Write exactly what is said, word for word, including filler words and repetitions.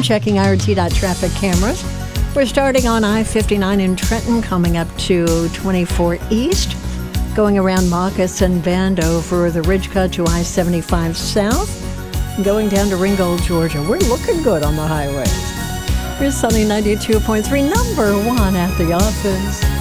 checking I R T dot traffic cameras. We're starting on I fifty-nine in Trenton, coming up to twenty-four East, going around Moccasin Bend over the Ridge Cut to I seventy-five South, going down to Ringgold, Georgia. We're looking good on the highways. Here's Sunny ninety-two point three, number one at the office.